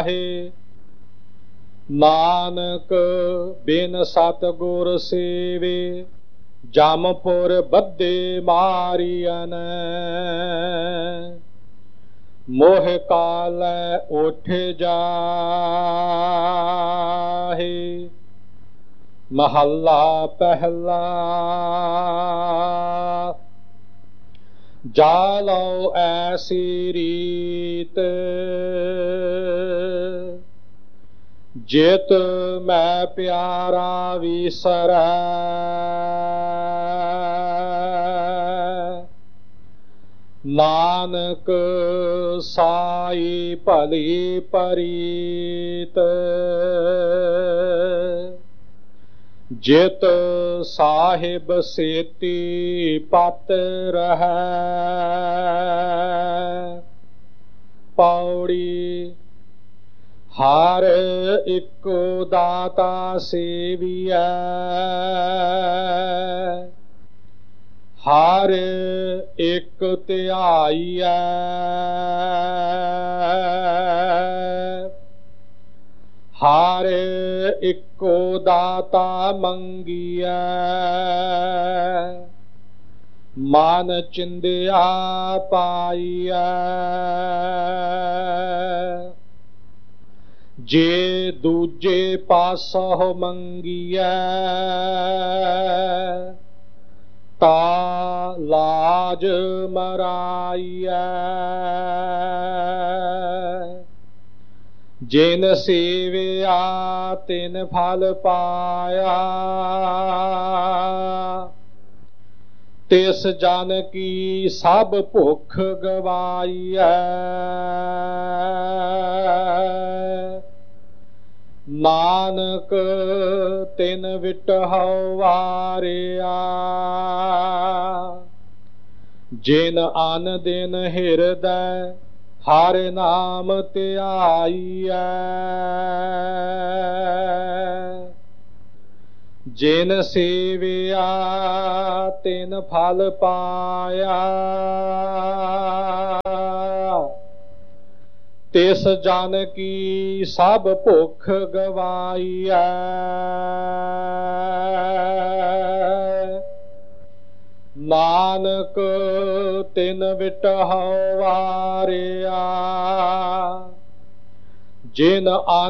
ਜਾਹੇ। ਨਾਨਕ ਬਿਨ ਸਤਿਗੁਰ ਸੇਵੇ ਜਮਪੁਰ ਬੱਧੇ ਮਾਰੀਅਨ। ਮੋਹ ਕਾਲੈ ਉਠ ਜਾਹੇ। ਮਹੱਲਾ ਪਹਿਲਾ। ਜਾ ਲਓ ਐਸੀ ਰੀਤ ਜਿਤ ਮੈਂ ਪਿਆਰਾ ਵਿਸਰੈ। ਨਾਨਕ ਸਾਈ ਭਲੀ ਪਰੀਤ ਜਿਤ ਸਾਹਿਬ ਸੇਤੀ ਪਤ ਰਹੈ। ਪੌੜੀ। ਹਰ ਇੱਕੋ ਦਾਤਾ ਸੇਵੀਐ। ਹਰ ਇੱਕ ਧਿਆਈਐ। ਹਰ ਇੱਕੋ ਦਾਤਾ ਮੰਗੀਐ। ਮਨ ਚਿੰਦਿਆ ਪਾਈਐ। ਜੇ ਦੂਜੇ ਪਾਸੋਂ ਮੰਗੀਐ ਤਾ ਲਾਜ ਮਰਾਈਐ। ਜਿਨ ਸੇਵਿਆ ਤਿਨ ਫਲ ਪਾਇਆ। ਤਿਸ ਜਨ ਕੀ ਸਭ ਭੁੱਖ ਗਵਾਈਐ। ਨਾਨਕ ਤਿਨ ਵਿਟਹੁ ਵਾਰਿਆ। ਜਿਨ ਅਨ ਦਿਨ ਹਿਰਦੈ ਹਰਿ ਨਾਮ ਧਿਆਈਐ। ਜਿਨ ਸੇਵਿਆ ਤਿਨ ਫਲ ਪਾਇਆ। ਤਿਸ ਜਨ ਕੀ ਸਭ ਭੁੱਖ ਗਵਾਈਐ। ਨਾਨਕ ਤਿਨ ਵਿਟਹੁ ਵਾਰਿਆ। ਜਿਨ